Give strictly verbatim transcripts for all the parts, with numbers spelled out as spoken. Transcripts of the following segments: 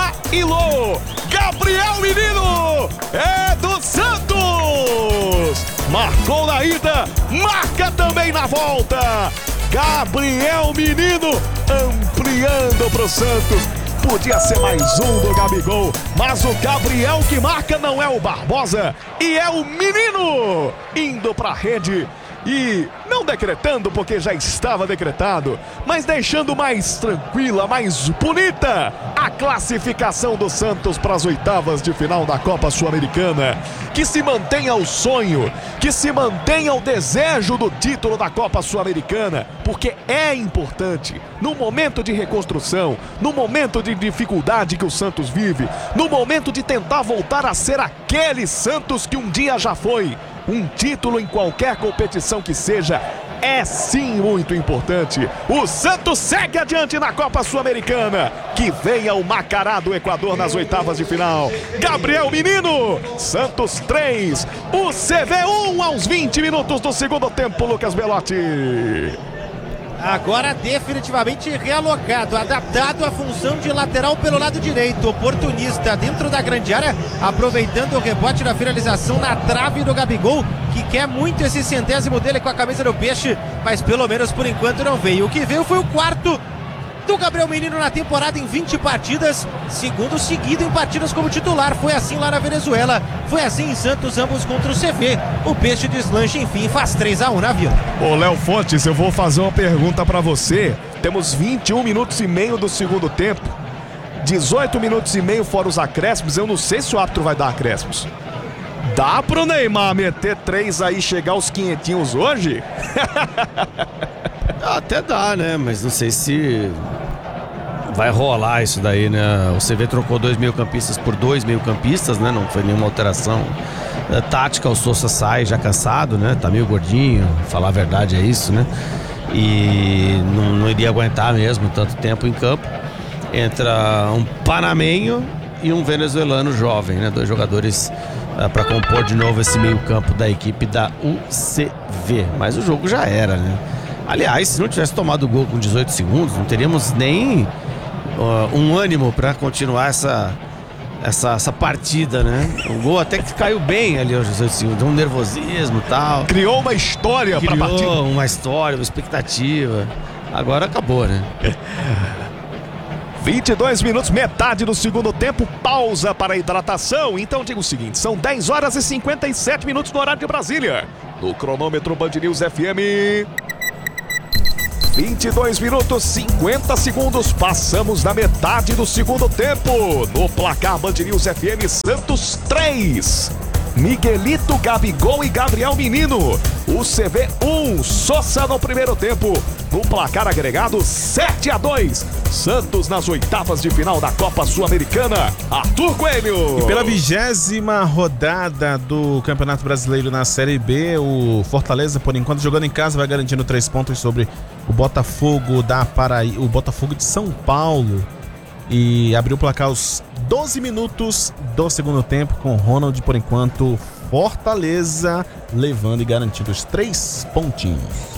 Bailô. Gabriel Menino é do Santos. Marcou na ida, marca também na volta. Gabriel Menino ampliando pro Santos. Podia ser mais um do Gabigol, mas o Gabriel que marca não é o Barbosa e é o Menino indo pra rede. E não decretando porque já estava decretado, mas deixando mais tranquila, mais bonita a classificação do Santos para as oitavas de final da Copa Sul-Americana. Que se mantenha o sonho, que se mantenha o desejo do título da Copa Sul-Americana, porque é importante no momento de reconstrução, no momento de dificuldade que o Santos vive, no momento de tentar voltar a ser aquele Santos que um dia já foi. Um título em qualquer competição que seja é sim muito importante. O Santos segue adiante na Copa Sul-Americana. Que venha o Macará do Equador nas oitavas de final. Gabriel Menino, Santos três, o C V um aos vinte minutos do segundo tempo, Lucas Belotti. Agora definitivamente realocado, adaptado à função de lateral pelo lado direito, oportunista dentro da grande área, aproveitando o rebote da finalização na trave do Gabigol, que quer muito esse centésimo dele com a camisa do Peixe, mas pelo menos por enquanto não veio. O que veio foi o quarto do Gabriel Menino na temporada em vinte partidas, segundo seguido em partidas como titular. Foi assim lá na Venezuela, foi assim em Santos, ambos contra o C V. O Peixe deslancha, enfim, faz três a um na Vila. Ô Léo Fontes, eu vou fazer uma pergunta pra você. Temos vinte e um minutos e meio do segundo tempo, dezoito minutos e meio fora os acréscimos. Eu não sei se o árbitro vai dar acréscimos. Dá pro Neymar meter três aí e chegar aos quinhentinhos hoje? Até dá, né? Mas não sei se vai rolar isso daí, né? O C V trocou dois meio-campistas por dois meio-campistas, né? Não foi nenhuma alteração é, tática. O Sousa sai já cansado, né? Tá meio gordinho, falar a verdade é isso, né? E não, não iria aguentar mesmo tanto tempo em campo. Entra um panamenho e um venezuelano jovem, né? Dois jogadores é, para compor de novo esse meio-campo da equipe da U C V. Mas o jogo já era, né? Aliás, se não tivesse tomado o gol com dezoito segundos, não teríamos nem uh, um ânimo para continuar essa, essa, essa partida, né? O gol até que caiu bem ali aos dezoito segundos, um nervosismo e tal. Criou uma história para a partida. Criou uma história, uma expectativa. Agora acabou, né? vinte e dois minutos, metade do segundo tempo, pausa para a hidratação. Então diga o seguinte, são dez horas e cinquenta e sete minutos no horário de Brasília. No cronômetro Band News F M... vinte e dois minutos, cinquenta segundos, passamos da metade do segundo tempo. No placar Band News F M, Santos três, Miguelito, Gabigol e Gabriel Menino. O C V um, Sousa no primeiro tempo. No placar agregado sete a dois. Santos nas oitavas de final da Copa Sul-Americana. Arthur Coelho. E pela vigésima rodada do Campeonato Brasileiro na Série B, o Fortaleza, por enquanto, jogando em casa, vai garantindo três pontos sobre o Botafogo da Paraíba, o Botafogo de São Paulo. E abriu o placar aos doze minutos do segundo tempo com Ronald, por enquanto, Fortaleza levando e garantindo os três pontinhos.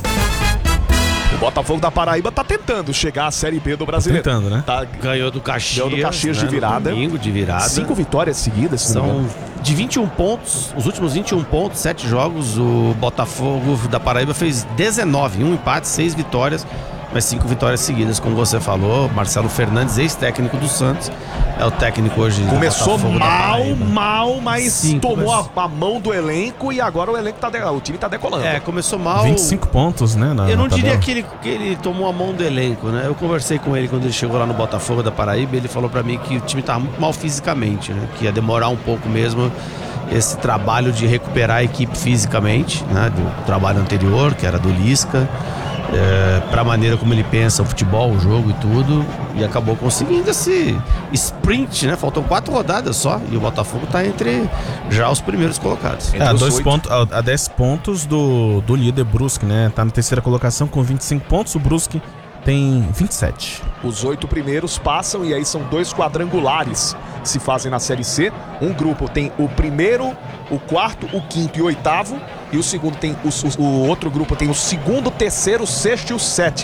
O Botafogo da Paraíba tá tentando chegar à Série B do Brasileiro. Tá tentando, né? Tá, ganhou do Caxias. Ganhou do Caxias, né, de virada. Domingo de virada. Cinco vitórias seguidas. São de vinte e um pontos, os últimos vinte e um pontos, sete jogos. O Botafogo da Paraíba fez dezenove, um empate, seis vitórias, mas cinco vitórias seguidas, como você falou. Marcelo Fernandes, ex-técnico do Santos, é o técnico hoje. Começou mal, mal, mas Sim, tomou começou... a, a mão do elenco e agora o elenco tá de... o time tá decolando. É, começou mal. vinte e cinco pontos, né? Na, eu não na diria tabela. que ele, que ele tomou a mão do elenco, né? Eu conversei com ele quando ele chegou lá no Botafogo da Paraíba. Ele falou pra mim que o time tava muito mal fisicamente, né? Que ia demorar um pouco mesmo esse trabalho de recuperar a equipe fisicamente, né? Do trabalho anterior, que era do Lisca. É, para a maneira como ele pensa o futebol, o jogo e tudo, e acabou conseguindo esse sprint, né? Faltam quatro rodadas só e o Botafogo tá entre já os primeiros colocados. É, a, dois pontos, a, a dez pontos do, do líder Brusque, né? Tá na terceira colocação com vinte e cinco pontos, o Brusque tem vinte e sete. Os oito primeiros passam e aí são dois quadrangulares que se fazem na Série C. Um grupo tem o primeiro, o quarto, o quinto e o oitavo. E o segundo tem o, o, o outro grupo tem o segundo, terceiro, sexto e o sétimo.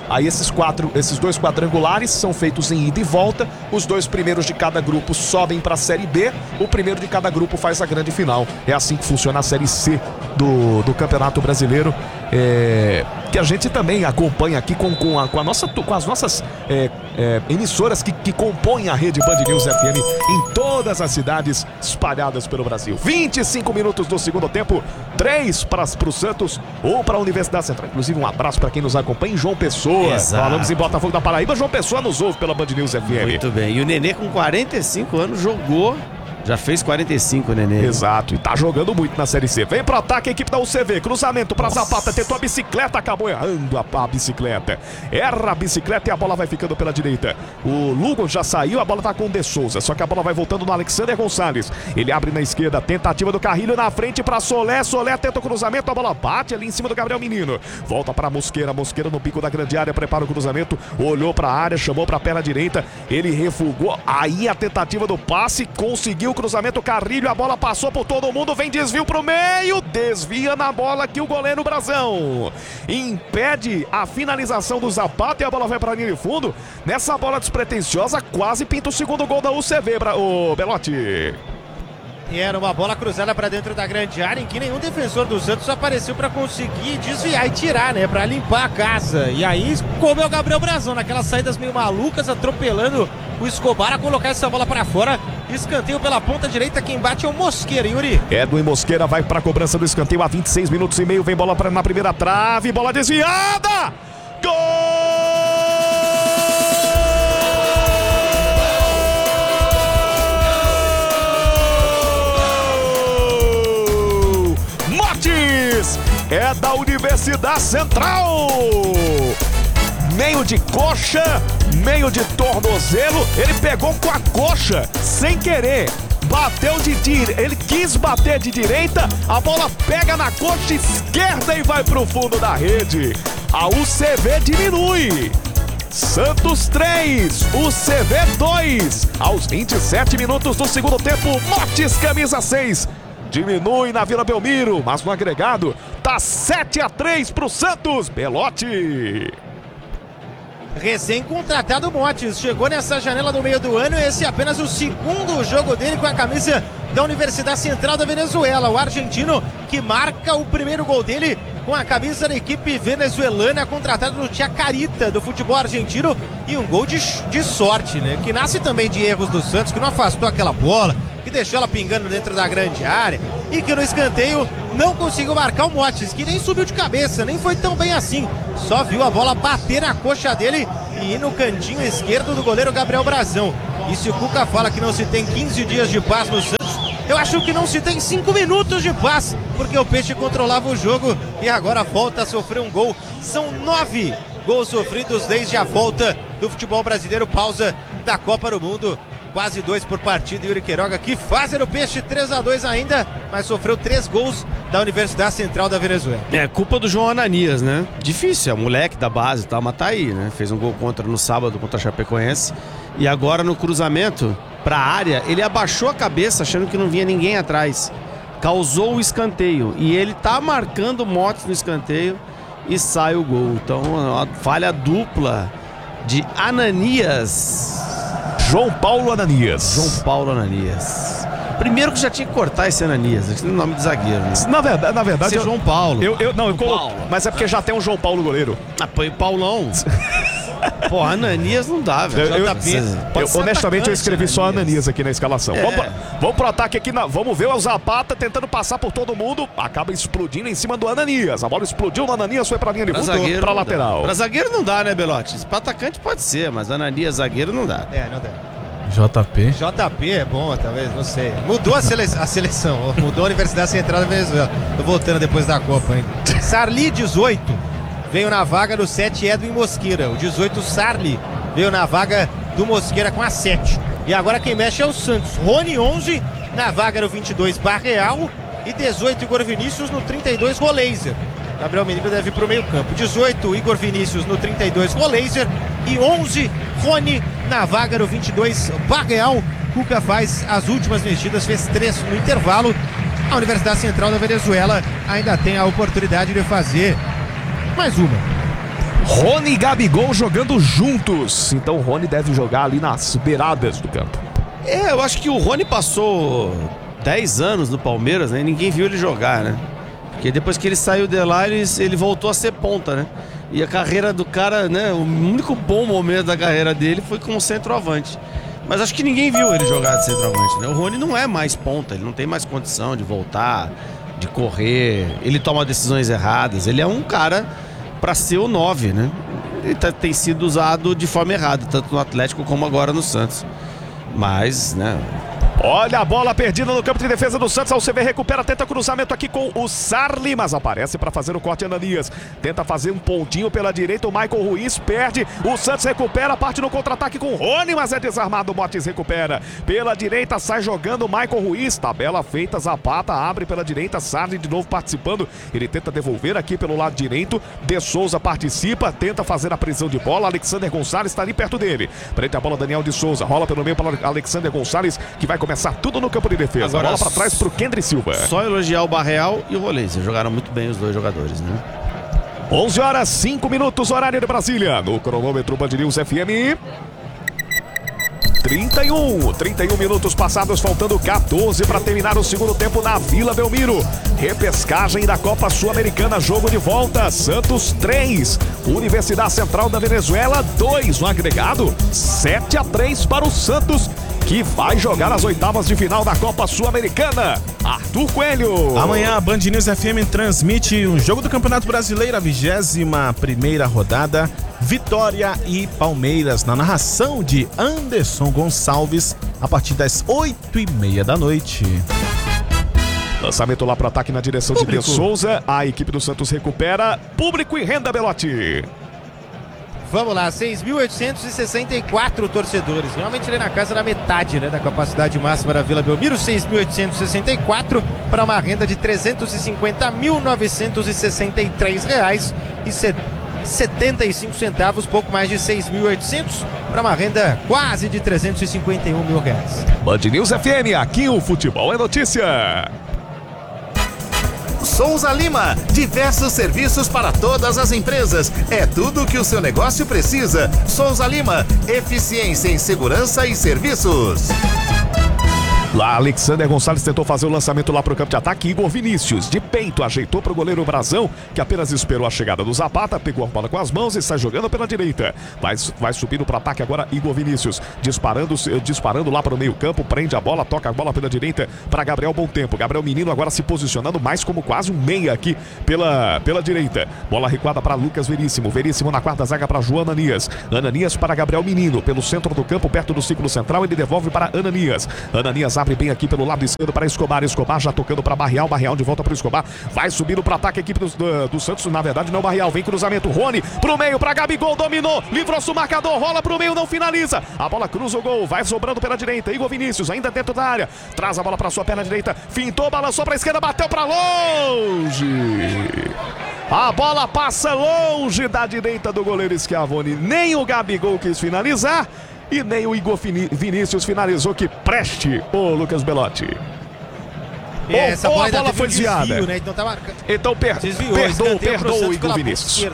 Aí esses quatro, esses dois quadrangulares são feitos em ida e volta. Os dois primeiros de cada grupo sobem para a Série B. O primeiro de cada grupo faz a grande final. É assim que funciona a Série C do, do Campeonato Brasileiro. É, que a gente também acompanha aqui com, com, a, com, a nossa, com as nossas é, é, emissoras que, que compõem a rede Band News F M em todas as cidades espalhadas pelo Brasil. vinte e cinco minutos do segundo tempo, três para o Santos, um para a Universidade Central. Inclusive um abraço para quem nos acompanha em João Pessoa. Exato. Falamos em Botafogo da Paraíba, João Pessoa nos ouve pela Band News F M. Muito bem, e o Nenê com quarenta e cinco anos jogou, já fez quarenta e cinco, Nenê. Exato, e tá jogando muito na Série C. Vem pro ataque a equipe da U C V, cruzamento pra Zapata, tentou a bicicleta, acabou errando a, a bicicleta. Erra a bicicleta e a bola vai ficando pela direita. O Lugo já saiu, a bola tá com o De Souza, só que a bola vai voltando no Alexander Gonçalves. Ele abre na esquerda, tentativa do Carrilho na frente pra Solé, Solé tenta o cruzamento, a bola bate ali em cima do Gabriel Menino. Volta pra Mosqueira, Mosqueira no pico da grande área, prepara o cruzamento, olhou pra área, chamou pra perna direita, ele refugou, aí a tentativa do passe, conseguiu o cruzamento, Carrilho, a bola passou por todo mundo, vem desvio pro meio, desvia na bola aqui o goleiro Brazão. Impede a finalização do Zapata e a bola vai pra linha de fundo. Nessa bola despretensiosa, quase pinta o segundo gol da U C V, o Belotti. E era uma bola cruzada para dentro da grande área em que nenhum defensor do Santos apareceu para conseguir desviar e tirar, né? Para limpar a casa. E aí comeu o Gabriel Brazão naquelas saídas meio malucas, atropelando o Escobar a colocar essa bola para fora. Escanteio pela ponta direita, quem bate é o Mosqueira, Yuri. Edwin Mosqueira vai para a cobrança do escanteio a vinte e seis minutos e meio. Vem bola pra, na primeira trave, bola desviada. Gol! É da Universidade Central. Meio de coxa, meio de tornozelo. Ele pegou com a coxa, sem querer. Bateu de direita, ele quis bater de direita. A bola pega na coxa esquerda e vai pro fundo da rede. A U C V diminui. Santos três, U C V dois. Aos vinte e sete minutos do segundo tempo, Motes, camisa seis. Diminui na Vila Belmiro, mas no agregado tá sete a três pro Santos. Belotti. Recém-contratado Motes, chegou nessa janela do meio do ano. Esse é apenas o segundo jogo dele com a camisa da Universidade Central da Venezuela. O argentino que marca o primeiro gol dele com a camisa da equipe venezuelana, contratado no Chacarita do futebol argentino. E um gol de, de sorte, né? Que nasce também de erros do Santos, que não afastou aquela bola, que deixou ela pingando dentro da grande área e que no escanteio não conseguiu marcar o Motes, que nem subiu de cabeça, nem foi tão bem assim. Só viu a bola bater na coxa dele e ir no cantinho esquerdo do goleiro Gabriel Brazão. E se o Cuca fala que não se tem quinze dias de paz no Santos, eu acho que não se tem cinco minutos de paz, porque o Peixe controlava o jogo e agora volta a sofrer um gol. São nove gols sofridos desde a volta do futebol brasileiro, pausa da Copa do Mundo. Quase dois por partida. Yuri Queiroga que faz o Peixe três a dois ainda, mas sofreu três gols da Universidade Central da Venezuela. É culpa do João Ananias, né? Difícil, é um moleque da base e tal, mas tá aí, né? Fez um gol contra no sábado contra a Chapecoense. E agora no cruzamento pra área, ele abaixou a cabeça achando que não vinha ninguém atrás. Causou o escanteio. E ele tá marcando Motes no escanteio e sai o gol. Então, uma falha dupla de Ananias. João Paulo Ananias. João Paulo Ananias. Primeiro que já tinha que cortar esse Ananias, esse é o nome de zagueiro, né? Na verdade, na verdade Esse é eu, João Paulo. Eu, eu, não, eu colo... Paulo. Mas é porque já tem um João Paulo goleiro. Ah, põe Paulão. Pô, Ananias não dá, velho. Eu, eu, J P. eu, honestamente, eu escrevi só Ananias aqui na escalação. É. Vamos, vamos pro ataque aqui. Na, vamos ver o Zapata tentando passar por todo mundo. Acaba explodindo em cima do Ananias. A bola explodiu no Ananias, foi pra linha de Pra fundo, zagueiro pra não lateral. dá. Pra zagueiro não dá, né, Belotti? Pra atacante pode ser, mas Ananias zagueiro não dá. É, não dá. J P. J P é bom, talvez, não sei. Mudou a, sele a seleção, mudou a Universidade Central da Venezuela. Tô voltando depois da Copa, hein? Sarli, dezoito, veio na vaga do sete, Edwin Mosqueira. O dezoito, Sarli, veio na vaga do Mosqueira com a sete. E agora quem mexe é o Santos. Rony, onze, na vaga do vinte e dois, Barreal. E dezoito, Igor Vinícius, no trinta e dois, Roleiser. Gabriel Menino deve ir pro meio campo. dezoito, Igor Vinícius, no trinta e dois, Roleiser. E onze, Rony, na vaga do vinte e dois, Barreal. Cuca faz as últimas mexidas, fez três no intervalo. A Universidade Central da Venezuela ainda tem a oportunidade de fazer mais uma. Rony e Gabigol jogando juntos. Então o Rony deve jogar ali nas beiradas do campo. É, eu acho que o Rony passou dez anos no Palmeiras, né? E ninguém viu ele jogar, né? Porque depois que ele saiu de lá, ele, ele voltou a ser ponta, né? E a carreira do cara, né? O único bom momento da carreira dele foi como centroavante. Mas acho que ninguém viu ele jogar de centroavante, né? O Rony não é mais ponta, ele não tem mais condição de voltar, de correr. Ele toma decisões erradas. Ele é um cara para ser o nove, né? Ele tá, tem sido usado de forma errada, tanto no Atlético como agora no Santos. Mas, né... Olha a bola perdida no campo de defesa do Santos. A U C V recupera, tenta cruzamento aqui com o Sarli, mas aparece para fazer o corte Ananias. Tenta fazer um pontinho pela direita, o Michael Ruiz perde. O Santos recupera, parte no contra-ataque com o Rony, mas é desarmado. O Motes recupera. Pela direita sai jogando o Michael Ruiz. Tabela feita, Zapata abre pela direita. Sarli de novo participando. Ele tenta devolver aqui pelo lado direito. De Souza participa, tenta fazer a prisão de bola. Alexander Gonçalves está ali perto dele. Prende a bola Daniel de Souza. Rola pelo meio para Alexander Gonçalves, que vai começar tudo no campo de defesa. Agora, bola para trás para o Kendry Silva. Só elogiar o Barreal e o Rolês. Jogaram muito bem os dois jogadores, né? onze horas, cinco minutos, horário de Brasília. No cronômetro Band News F M. trinta e um, trinta e um minutos passados, faltando quatorze para terminar o segundo tempo na Vila Belmiro. Repescagem da Copa Sul-Americana, jogo de volta. Santos três, Universidade Central da Venezuela dois no agregado. sete a três para o Santos, que vai jogar as oitavas de final da Copa Sul-Americana. Arthur Coelho. Amanhã a Band News F M transmite um jogo do Campeonato Brasileiro, a vigésima primeira rodada, Vitória e Palmeiras, na narração de Anderson Gonçalves, a partir das oito e meia da noite. Lançamento lá para o ataque na direção Público. de De Souza. A equipe do Santos recupera. Público e renda, Belotti. Vamos lá, seis mil oitocentos e sessenta e quatro torcedores. Realmente ali na casa da metade, né, da capacidade máxima da Vila Belmiro. seis mil oitocentos e sessenta e quatro para uma renda de trezentos e cinquenta mil novecentos e sessenta e três reais e setenta e cinco centavos, pouco mais de seis mil e oitocentos para uma renda quase de trezentos e cinquenta e um mil reais. Band News F M, aqui o futebol é notícia. Souza Lima, diversos serviços para todas as empresas. É tudo o que o seu negócio precisa. Souza Lima, eficiência em segurança e serviços. Lá, Alexander Gonçalves tentou fazer o lançamento lá para o campo de ataque. Igor Vinícius, de peito, ajeitou para o goleiro Brazão, que apenas esperou a chegada do Zapata, pegou a bola com as mãos e sai jogando pela direita. Vai, vai subindo para o ataque agora Igor Vinícius, disparando, disparando lá para o meio campo, prende a bola, toca a bola pela direita para Gabriel Bom Tempo. Gabriel Menino agora se posicionando mais como quase um meia aqui pela, pela direita. Bola recuada para Lucas Veríssimo. Veríssimo na quarta zaga para João Ananias. Ananias para Gabriel Menino, pelo centro do campo, perto do círculo central, ele devolve para Ananias. Ananias abre bem aqui pelo lado esquerdo para Escobar. Escobar já tocando para Barreal. Barreal de volta para o Escobar. Vai subindo para ataque a equipe do, do, do Santos. Na verdade, não, Barreal. Vem cruzamento. Rony pro meio para Gabigol. Dominou. Livrou-se o marcador. Rola pro meio. Não finaliza. A bola cruza o gol. Vai sobrando pela direita. Igor Vinícius ainda dentro da área. Traz a bola para sua perna direita. Fintou, balançou para a esquerda. Bateu para longe. A bola passa longe da direita do goleiro Schiavoni. Nem o Gabigol quis finalizar. E nem o Igor Vinícius finalizou. Que preste, o Lucas Belotti. E essa ou, bola, ou a bola foi um desviada. desvio, né? Então, tava... então per... desviou, perdoou, perdoou o Igor Vinícius.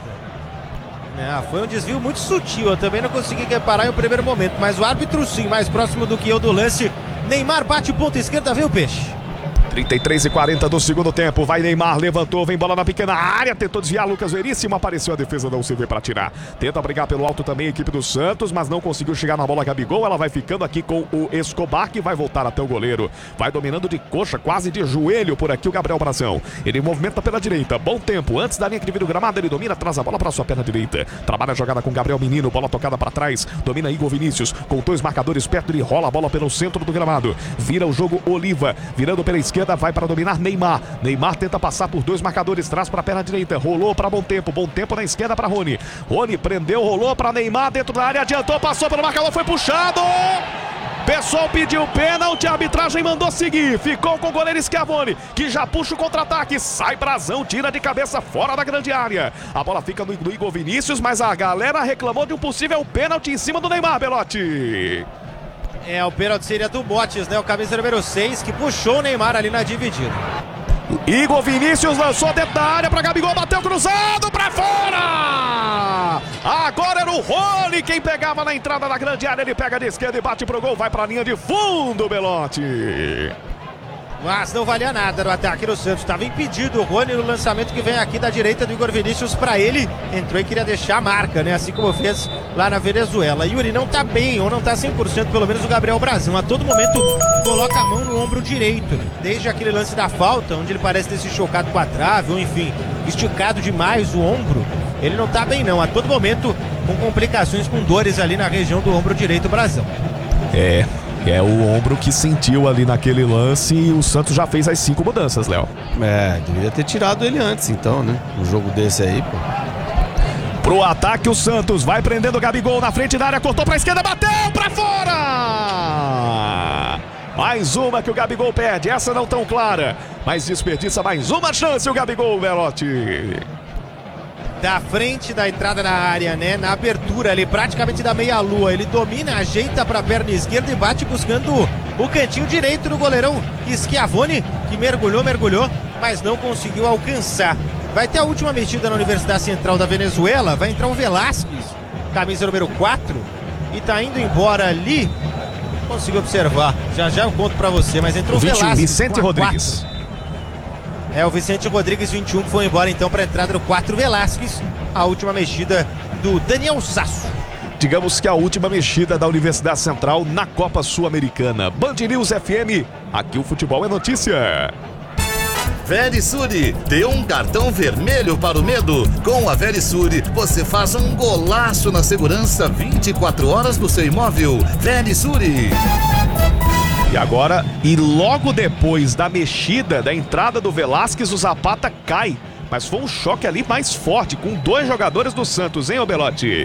É, foi um desvio muito sutil. Eu também não consegui reparar em um primeiro momento. Mas o árbitro sim, mais próximo do que eu do lance. Neymar bate ponta esquerda, vem o peixe. trinta e três e quarenta do segundo tempo. Vai Neymar, levantou, vem bola na pequena área. Tentou desviar Lucas Veríssimo. Apareceu a defesa da U C V para tirar. Tenta brigar pelo alto também a equipe do Santos, mas não conseguiu chegar na bola Gabigol. Ela vai ficando aqui com o Escobar, que vai voltar até o goleiro. Vai dominando de coxa, quase de joelho por aqui o Gabriel Brazão. Ele movimenta pela direita. Bom tempo. Antes da linha que divide o gramado, ele domina, traz a bola para sua perna direita. Trabalha a jogada com Gabriel Menino. Bola tocada para trás. Domina Igor Vinícius. Com dois marcadores perto, ele rola a bola pelo centro do gramado. Vira o jogo Oliva. Virando pela esquerda, vai para dominar Neymar. Neymar tenta passar por dois marcadores, traz para a perna direita, rolou para Bom Tempo, Bom Tempo na esquerda para Rony. Rony prendeu, rolou para Neymar dentro da área, adiantou, passou pelo marcador, foi puxado. Pessoal pediu pênalti, a arbitragem mandou seguir. Ficou com o goleiro Schiavoni, que já puxa o contra-ataque. Sai Brazão, tira de cabeça fora da grande área. A bola fica no, no Igor Vinícius, mas a galera reclamou de um possível pênalti em cima do Neymar, Belotti. É, o pênalti seria do Motes, né? O camisa número seis, que puxou o Neymar ali na dividida. Igor Vinícius lançou dentro da área para Gabigol, bateu cruzado para fora! Agora era o Rony quem pegava na entrada da grande área, ele pega de esquerda e bate pro gol, vai para a linha de fundo, Belotti. Mas não valia nada no ataque do Santos. Estava impedido o Rony no lançamento que vem aqui da direita do Igor Vinícius para ele. Entrou e queria deixar a marca, né? Assim como fez lá na Venezuela. Yuri não tá bem, ou não tá cem por cento, pelo menos o Gabriel Brazão. A todo momento coloca a mão no ombro direito. Desde aquele lance da falta, onde ele parece ter se chocado com a trave, ou enfim, esticado demais o ombro. Ele não tá bem não. A todo momento com complicações, com dores ali na região do ombro direito, Brazão. É... É o ombro que sentiu ali naquele lance e o Santos já fez as cinco mudanças, Léo. É, devia ter tirado ele antes, então, né? Um jogo desse aí, pô. Pro ataque o Santos vai prendendo o Gabigol na frente da área, cortou pra esquerda, bateu pra fora! Mais uma que o Gabigol perde, essa não tão clara, mas desperdiça mais uma chance o Gabigol, Belotti. Da frente da entrada na área, né? Na abertura ali, praticamente da meia-lua. Ele domina, ajeita pra perna esquerda e bate buscando o cantinho direito do goleirão Schiavone, que mergulhou, mergulhou, mas não conseguiu alcançar. Vai ter a última mexida na Universidade Central da Venezuela. Vai entrar o Velasquez, camisa número quatro, e tá indo embora ali. Consigo observar, já já eu conto pra você, mas entrou o Velasquez. Vicente Rodrigues. quatro. É o Vicente Rodrigues, vinte e um, que foi embora então para a entrada do quatro Velasquez. A última mexida do Daniel Sasso. Digamos que a última mexida da Universidade Central na Copa Sul-Americana. Band News F M, aqui o futebol é notícia. Verisure, dê um cartão vermelho para o medo. Com a Verisure, você faz um golaço na segurança vinte e quatro horas do seu imóvel. Verisure. E agora, e logo depois da mexida, da entrada do Velasquez, o Zapata cai. Mas foi um choque ali mais forte, com dois jogadores do Santos, hein, ô Belotti?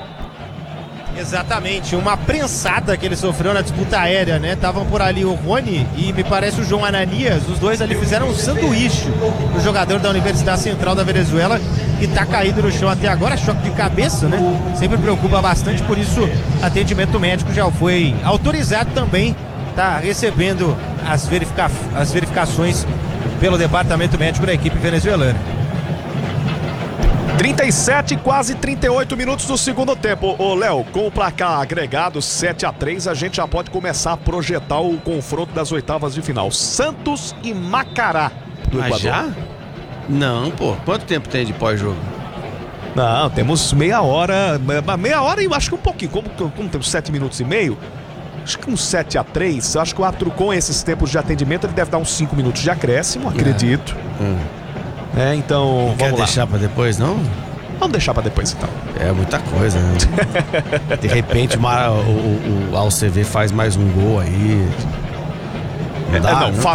Exatamente, uma prensada que ele sofreu na disputa aérea, né? Estavam por ali o Rony e me parece o João Ananias. Os dois ali fizeram um sanduíche no jogador da Universidade Central da Venezuela, que tá caído no chão até agora. Choque de cabeça, né? Sempre preocupa bastante, por isso atendimento médico já foi autorizado também. Está recebendo as, verifica as verificações pelo departamento médico da equipe venezuelana. trinta e sete, quase trinta e oito minutos do segundo tempo. Ô Léo, com o placar agregado sete a três, a gente já pode começar a projetar o confronto das oitavas de final. Santos e Macará do Mas Equador. já? Não, pô. Quanto tempo tem de pós-jogo? Não, temos meia hora, meia hora e acho que um pouquinho, como, como temos sete minutos e meio, acho que uns sete a três, acho que o árbitro com esses tempos de atendimento, ele deve dar uns cinco minutos de acréscimo, acredito. É, hum. é então, Não vamos quer lá. deixar pra depois, não? Vamos deixar pra depois, então. É muita coisa, né? De repente o, o, o, o A U C V faz mais um gol aí. Não dá, é, não, né?